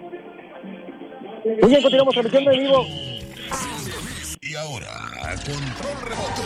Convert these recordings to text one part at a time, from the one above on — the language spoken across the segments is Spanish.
Muy bien, continuamos transmitiendo en vivo. Y ahora, a control remoto.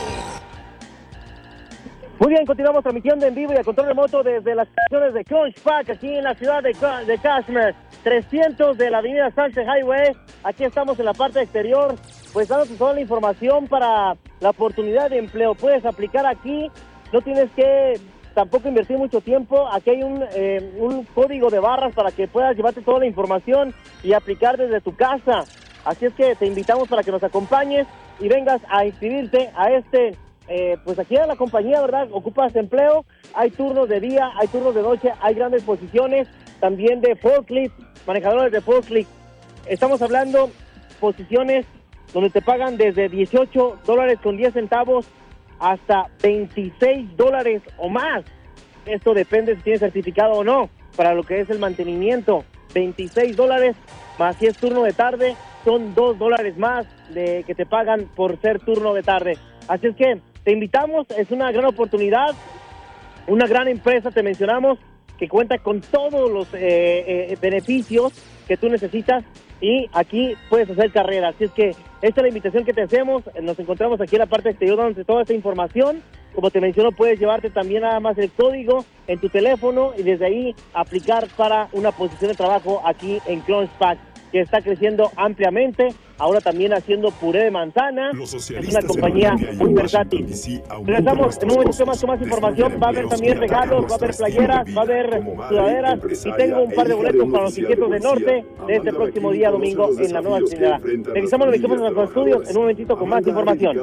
Muy bien, continuamos transmitiendo en vivo y a control remoto desde las estaciones de Crunch Park, aquí en la ciudad de Kashmir, 300 de la avenida Sunset Highway. Aquí estamos en la parte exterior, pues dándote toda la información para la oportunidad de empleo. Puedes aplicar aquí, no tienes que tampoco invertir mucho tiempo. Aquí hay un código de barras para que puedas llevarte toda la información y aplicar desde tu casa. Así es que te invitamos para que nos acompañes y vengas a inscribirte a pues aquí a la compañía, ¿verdad? Ocupas empleo, hay turnos de día, hay turnos de noche, hay grandes posiciones, también de forklift, manejadores de forklift. Estamos hablando posiciones donde te pagan desde $18.10 hasta $26 o más. Esto depende si tienes certificado o no, para lo que es el mantenimiento. $26 más si es turno de tarde, son $2 más de que te pagan por ser turno de tarde. Así es que te invitamos, es una gran oportunidad, una gran empresa, te mencionamos, que cuenta con todos los beneficios que tú necesitas y aquí puedes hacer carrera. Así es que esta es la invitación que te hacemos. Nos encontramos aquí en la parte exterior dándote toda esta información. Como te menciono, puedes llevarte también nada más el código en tu teléfono y desde ahí aplicar para una posición de trabajo aquí en Crunch Park, que está creciendo ampliamente, ahora también haciendo puré de manzana. Es una compañía muy versátil. Regresamos en un momento más con más información. Va a haber también regalos, va a haber playeras, va a haber sudaderas y tengo un par de boletos para los inquietos del norte de este próximo día domingo en la Nueva Trinidad. Regresamos a nuestros estudios en un momentito con más información.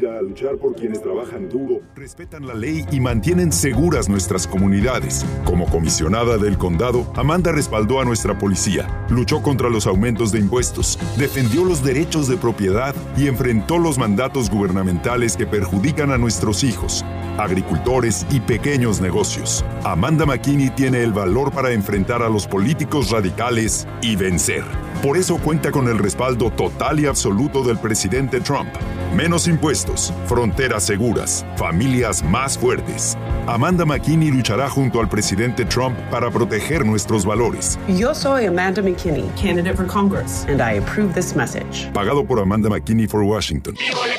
Respetan la ley y mantienen seguras nuestras comunidades. Como comisionada del condado, Amanda respaldó a nuestra policía, luchó contra los aumentos de impuestos, defendió los derechos de propiedad y enfrentó los mandatos gubernamentales que perjudican a nuestros hijos, agricultores y pequeños negocios. Amanda McKinney tiene el valor para enfrentar a los políticos radicales y vencer. Por eso cuenta con el respaldo total y absoluto del presidente Trump. Menos impuestos, fronteras seguras, familias más fuertes. Amanda McKinney luchará junto al presidente Trump para proteger nuestros valores. Yo soy Amanda McKinney, candidate for Congress, and I approve this message. Pagado por Amanda McKinney for Washington.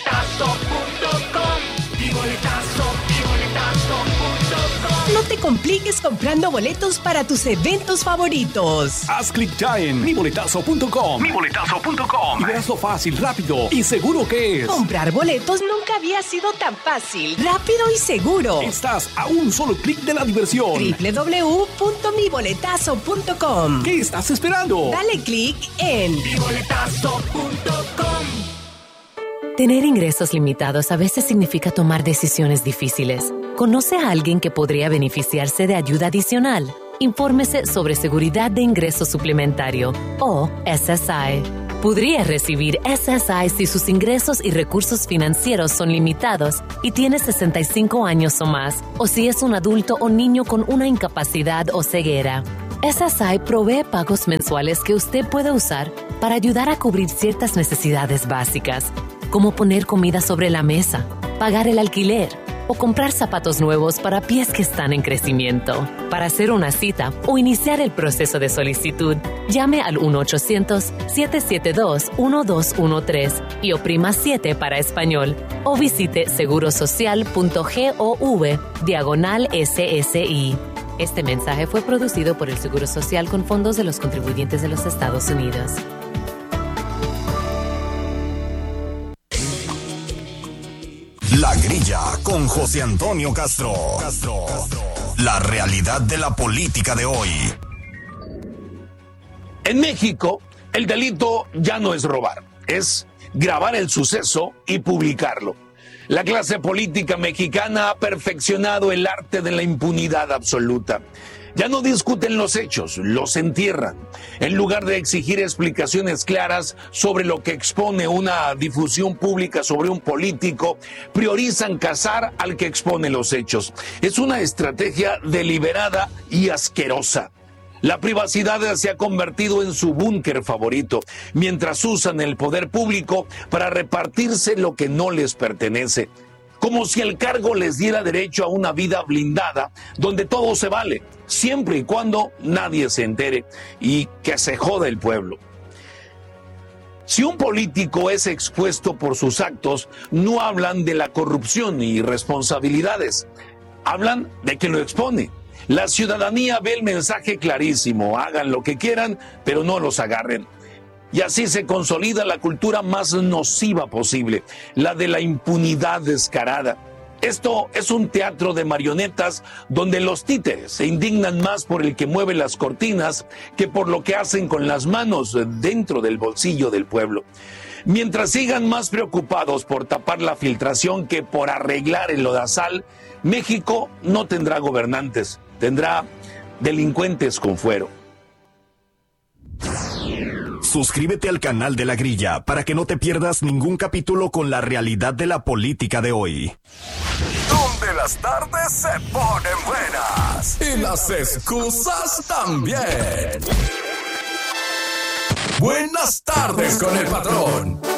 No te compliques comprando boletos para tus eventos favoritos. Haz clic ya en miboletazo.com. Miboletazo.com. Y verás lo fácil, rápido y seguro que es. Comprar boletos nunca había sido tan fácil, rápido y seguro. Estás a un solo clic de la diversión. www.miboletazo.com. ¿Qué estás esperando? Dale clic en miboletazo.com. Tener ingresos limitados a veces significa tomar decisiones difíciles. ¿Conoce a alguien que podría beneficiarse de ayuda adicional? Infórmese sobre Seguridad de Ingreso Suplementario, o SSI. Podría recibir SSI si sus ingresos y recursos financieros son limitados y tiene 65 años o más, o si es un adulto o niño con una incapacidad o ceguera. SSI provee pagos mensuales que usted puede usar para ayudar a cubrir ciertas necesidades básicas, como poner comida sobre la mesa, pagar el alquiler o comprar zapatos nuevos para pies que están en crecimiento. Para hacer una cita o iniciar el proceso de solicitud, llame al 1-800-772-1213 y oprima 7 para español o visite segurosocial.gov/SSI. Este mensaje fue producido por el Seguro Social con fondos de los contribuyentes de los Estados Unidos. La Grilla con José Antonio Castro. La realidad de la política de hoy. En México, el delito ya no es robar, es grabar el suceso y publicarlo. La clase política mexicana ha perfeccionado el arte de la impunidad absoluta. Ya no discuten los hechos, los entierran. En lugar de exigir explicaciones claras sobre lo que expone una difusión pública sobre un político, priorizan cazar al que expone los hechos. Es una estrategia deliberada y asquerosa. La privacidad se ha convertido en su búnker favorito, mientras usan el poder público para repartirse lo que no les pertenece. como si el cargo les diera derecho a una vida blindada, donde todo se vale, siempre y cuando nadie se entere y que se joda el pueblo. Si un político es expuesto por sus actos, no hablan de la corrupción y responsabilidades, hablan de que lo expone. La ciudadanía ve el mensaje clarísimo: hagan lo que quieran, pero no los agarren. Y así se consolida la cultura más nociva posible, la de la impunidad descarada. Esto es un teatro de marionetas donde los títeres se indignan más por el que mueve las cortinas que por lo que hacen con las manos dentro del bolsillo del pueblo. Mientras sigan más preocupados por tapar la filtración que por arreglar el lodazal, México no tendrá gobernantes, tendrá delincuentes con fuero. Suscríbete al canal de La Grilla para que no te pierdas ningún capítulo con la realidad de la política de hoy. Donde las tardes se ponen buenas y las excusas también. Buenas tardes con el patrón.